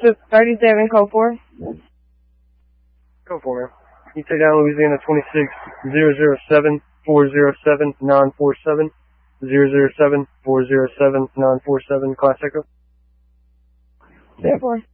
Texas 37, code 4. Go for it, man. You take down Louisiana 26-007-407-947, 007-407-947, Class Echo. Therefore.